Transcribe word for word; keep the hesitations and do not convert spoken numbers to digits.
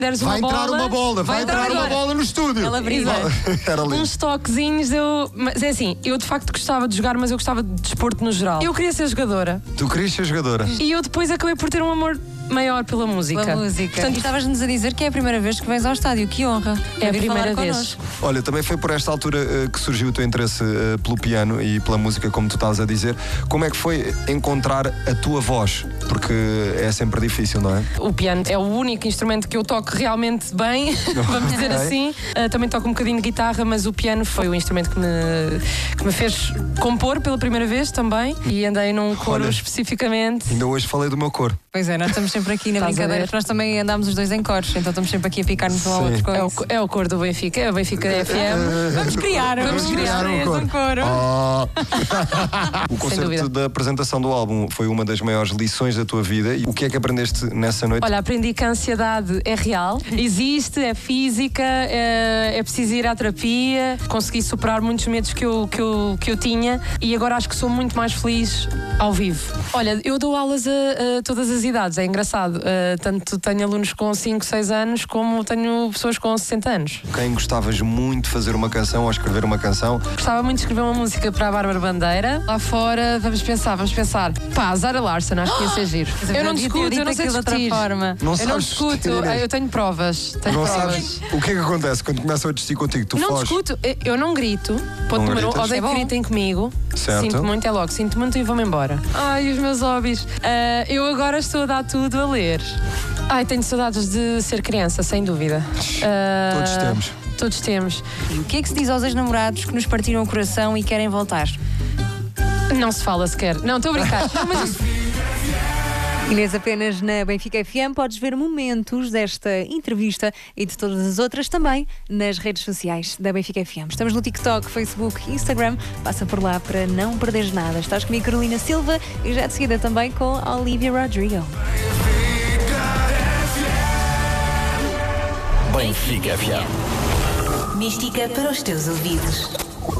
deres uma vai bola. entrar uma bola, vai, vai entrar, entrar uma agora. bola no estúdio. Ela brisa. Era lindo. Uns toquezinhos, eu. Mas é assim, eu de facto gostava de jogar, mas eu gostava de desporto no geral. Eu queria ser jogadora. Tu querias ser jogadora? E eu depois acabei por ter um amor maior pela música. Pela música. Portanto, E estavas-nos a dizer que é a primeira vez que vens ao estádio. Que honra. é a Vir falar primeira vez. connosco. Olha, também foi por esta altura uh, que surgiu o teu interesse uh, pelo piano e pela música, como tu estavas a dizer. Como é que foi encontrar a tua voz? Porque é sempre difícil, não é? O piano é o único instrumento que eu toco realmente bem, vamos dizer assim. Uh, também toco um bocadinho de guitarra, mas o piano foi o instrumento que me, que me fez compor pela primeira vez também. E andei num coro Olha, especificamente. Ainda hoje falei do meu cor. Pois é, nós estamos sempre aqui na Estás a brincadeira, ver? porque nós também andámos os dois em coros, então estamos sempre aqui a picar-nos um ao Sim. outro com É o, isso. é o coro do Benfica, é o Benfica F M. Vamos criar, vamos criar um um coro. coro. Oh. O concerto dúvida. da apresentação do álbum foi uma das maiores lições da tua vida. E o que é que aprendeste nessa noite? Olha, aprendi que a ansiedade é real, existe, é física, é, é preciso ir à terapia. Consegui superar muitos medos que eu, que, eu, que eu tinha e agora acho que sou muito mais feliz ao vivo. Olha, eu dou aulas a, a todas as idades, é engraçado. Uh, tanto tenho alunos com cinco, seis anos, como tenho pessoas com sessenta anos. Quem gostavas muito de fazer uma canção ou escrever uma canção? Gostava muito de escrever uma música para a Bárbara Bandeira. Lá fora, vamos pensar, vamos pensar. Pá, Zara Larson, acho que ia ser giro. Mas eu Eu não devia ter discuto, dito eu não sei aquilo de outra discutir. forma. Não Eu não sabes discuto, discutir, Inês. eu tenho provas. Tenho Não provas. sabes o que é que acontece quando começam a discutir contigo? Tu Não foges. discuto, eu não grito. Ponto Não número um, gritas? odeio É que bom. gritem comigo. Certo. Sinto muito, é logo, sinto muito e vou-me embora. Ai, os meus hobbies. Ah, eu agora estou a dar tudo a ler. Ai, tenho saudades de ser criança, sem dúvida. Ah, Todos temos. Todos temos. E o que é que se diz aos ex-namorados que nos partiram o coração e querem voltar? Não se fala sequer. Não, estou a brincar. Não, mas Inês, apenas na Benfica F M podes ver momentos desta entrevista e de todas as outras também nas redes sociais da Benfica F M. Estamos no TikTok, Facebook, Instagram. Passa por lá para não perderes nada. Estás comigo, Carolina Silva, e já de seguida também com a Olivia Rodrigo. Benfica F M. Mística para os teus ouvidos.